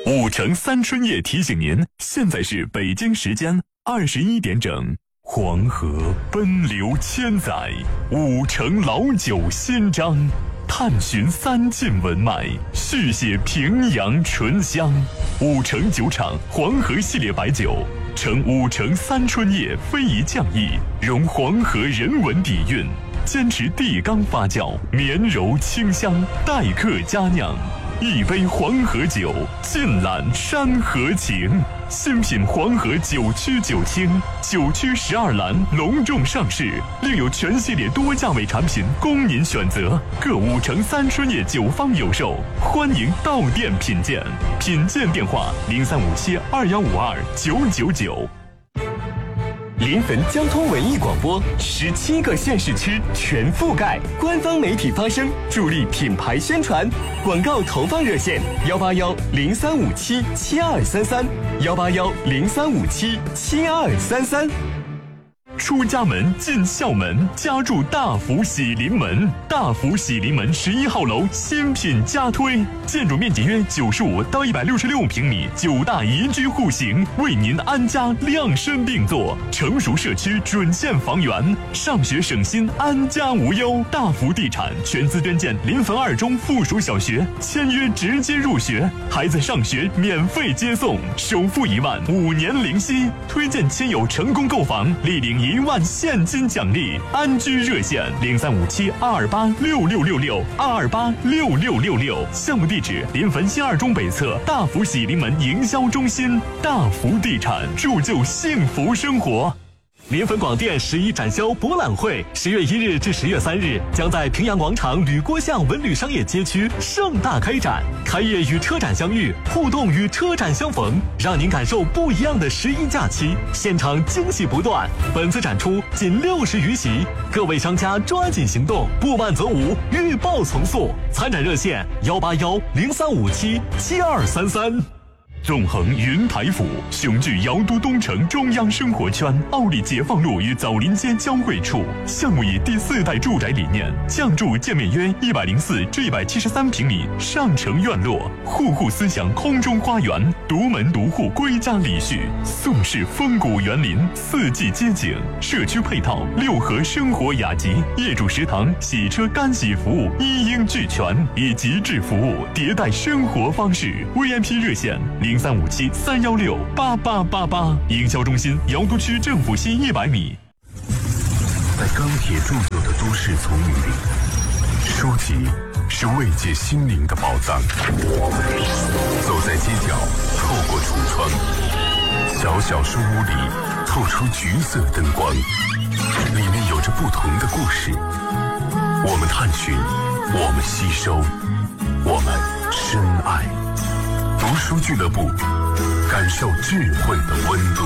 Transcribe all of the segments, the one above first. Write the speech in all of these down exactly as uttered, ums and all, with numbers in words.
五城三春夜提醒您，现在是北京时间二十一点整。黄河奔流千载，五城老酒新章，探寻三晋文脉，续写平阳醇香。五城酒厂黄河系列白酒，承五城三春夜非遗匠艺，融黄河人文底蕴，坚持地缸发酵，绵柔清香，待客佳酿。一杯黄河酒，尽览山河情。新品黄河九曲九清，九曲十二栏隆重上市，另有全系列多价位产品供您选择。各五城三春夜酒坊有售，欢迎到店品鉴。品鉴电话：零三五七二幺五二九九九。临汾交通文艺广播，十七个县市区全覆盖，官方媒体发声，助力品牌宣传。广告投放热线：幺八幺零三五七七二三三，幺八幺零三五七七二三三。出家门进校门，家住大福喜临门。大福喜临门十一号楼新品加推，建筑面积约九十五到一百六十六平米，九大宜居户型，为您安家量身定做。成熟社区准线房源，上学省心，安家无忧。大福地产全资捐建临汾二中附属小学，签约直接入学，孩子上学免费接送，首付一万，五年零息。推荐亲友成功购房，立领一万现金奖励。安居热线零三五七二二八六六六六二二八六六六六。项目地址：临汾新二中北侧大福喜临门营销中心。大福地产，铸就幸福生活。临汾广电十一展销博览会，十月一日至十月三日将在平阳广场吕郭巷文旅商业街区盛大开展。开业与车展相遇，互动与车展相逢，让您感受不一样的十一假期。现场惊喜不断，本次展出仅六十余席，各位商家抓紧行动，不慢则无，预报从速。参展热线：幺八幺零三五七七二三三。纵横云台府，雄踞瑶都东城中央生活圈，奥利解放路与枣林街交汇处。项目以第四代住宅理念，降筑建面约一百零四至一百七十三平米上城院落，户户思想空中花园，独门独户归家礼序，宋式风谷园林，四季街景，社区配套六合生活雅集，业主食堂、洗车干洗服务一应俱全，以极致服务迭代生活方式。V I P 热线零三五七三幺六八八八八。营销中心：瑶都区政府西一百米。 在钢铁铸就的都市丛林里，书籍是慰藉心灵的宝藏。走在街角，透过橱窗，小小书屋里透出橘色灯光，里面有着不同的故事。我们探寻，我们吸收，我们深爱。读书俱乐部，感受智慧的温度。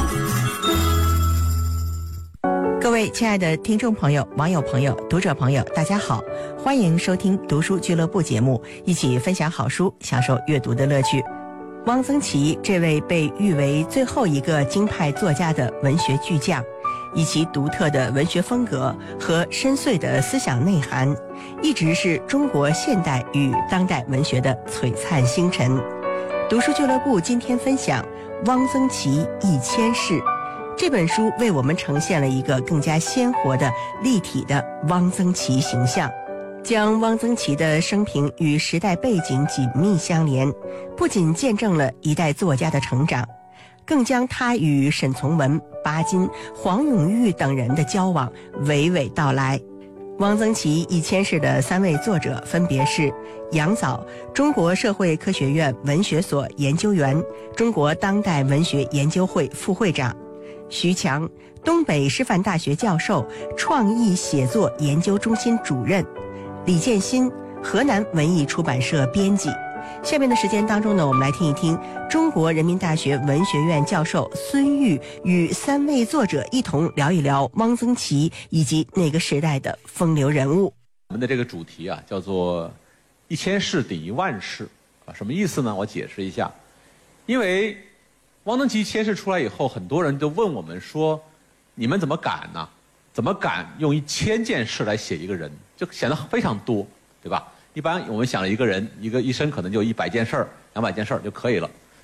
各位亲爱的听众朋友、网友朋友、读者朋友，大家好，欢迎收听读书俱乐部节目，一起分享好书，享受阅读的乐趣。汪曾祺这位被誉为最后一个京派作家的文学巨匠，以其独特的文学风格和深邃的思想内涵，一直是中国现代与当代文学的璀璨星辰。读书俱乐部今天分享《汪曾祺一千事》这本书，为我们呈现了一个更加鲜活的、立体的汪曾祺形象，将汪曾祺的生平与时代背景紧密相连，不仅见证了一代作家的成长，更将他与沈从文、巴金、黄永玉等人的交往娓娓道来。汪曾祺一千事的三位作者分别是杨藻，中国社会科学院文学所研究员，中国当代文学研究会副会长；徐强，东北师范大学教授，创意写作研究中心主任；李建新，河南文艺出版社编辑。下面的时间当中呢，我们来听一听中国人民大学文学院教授孙玉与三位作者一同聊一聊汪曾祺以及那个时代的风流人物。 我们的这个主题啊，叫做一千事顶一万事啊，什么意思呢？我解释一下。因为汪曾祺一千事出来以后，很多人都问我们说，你们怎么敢呢？怎么敢用一千件事来写一个人？就显得非常多，对吧？一般我们想了一个人，一个一生可能就一百件事儿、两百件事儿就可以了。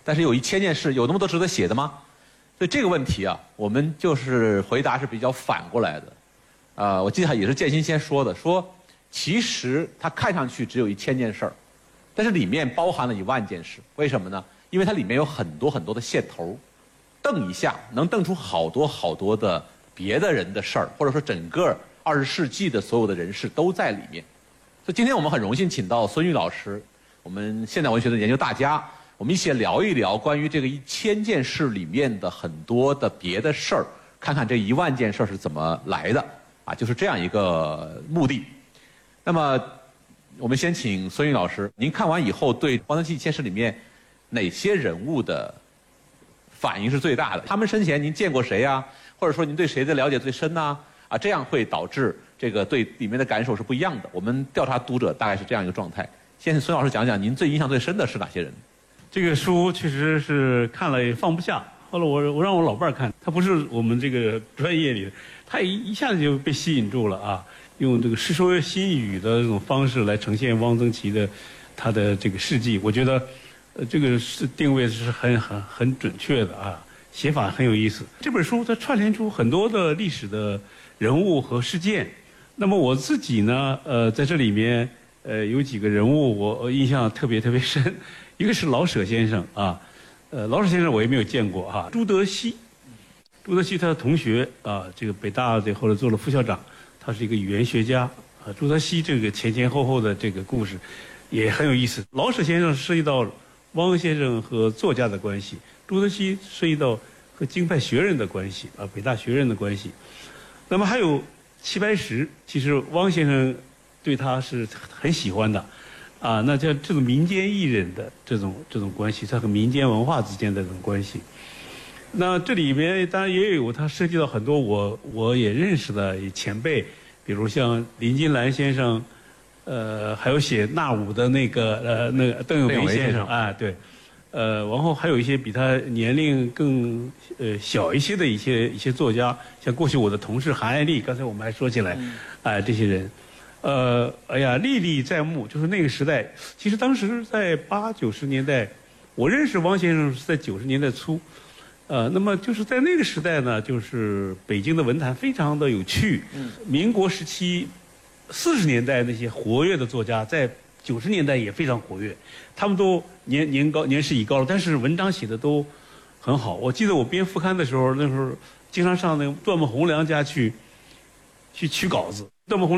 但是有一千件事，有那么多值得写的吗？所以这个问题啊，我们就是回答是比较反过来的。啊、呃，我记得也是建新先说的，说其实它看上去只有一千件事儿，但是里面包含了一万件事。为什么呢？因为它里面有很多很多的线头，瞪一下能瞪出好多好多的别的人的事儿，或者说整个二十世纪的所有的人事都在里面。所以今天我们很荣幸请到孙玉老师，我们现代文学的研究大家，我们一起聊一聊关于这个一千件事里面的很多的别的事儿，看看这一万件事儿是怎么来的啊，就是这样一个目的。那么我们先请孙玉老师，您看完以后对汪曾祺一千事里面哪些人物的反应是最大的？他们生前您见过谁啊？或者说您对谁的了解最深呢？啊，这样会导致这个对里面的感受是不一样的。我们调查读者大概是这样一个状态。先请孙老师讲讲您最印象最深的是哪些人？ 这个书确实是看了也放不下。后来我我让我老伴儿看，他不是我们这个专业里的，他一一下子就被吸引住了啊！用这个《世说新语》的这种方式来呈现汪曾祺的他的这个事迹，我觉得呃这个是定位是很很很准确的啊，写法很有意思。这本书它串联出很多的历史的人物和事件。那么我自己呢，呃，在这里面呃有几个人物我印象特别特别深，一个是老舍先生啊。呃，老舍先生我也没有见过哈、啊。朱德熙，朱德熙他的同学啊，这个北大的后来做了副校长，他是一个语言学家啊。朱德熙这个前前后后的这个故事也很有意思。老舍先生涉及到汪先生和作家的关系，朱德熙涉及到和京派学人的关系啊，北大学人的关系。那么还有齐白石，其实汪先生对他是很喜欢的。啊，那叫这种民间艺人的这种这种关系，它和民间文化之间的这种关系。那这里面当然也有它涉及到很多我我也认识的前辈，比如像林金兰先生，呃，还有写《纳武》的那个呃那个邓有为先生啊，对，呃，然后还有一些比他年龄更呃小一些的一些一些作家，像过去我的同事韩爱丽，刚才我们还说起来，啊、呃，这些人。呃，哎呀，历历在目，就是那个时代。其实当时在八九十年代，我认识汪先生是在九十年代初。呃，那么就是在那个时代呢，就是北京的文坛非常的有趣。嗯。民国时期，四十年代那些活跃的作家，在九十年代也非常活跃。他们都年年高年事已高了，但是文章写的都很好。我记得我编副刊的时候，那时候经常上那个段木蕻良家去去取稿子。段木蕻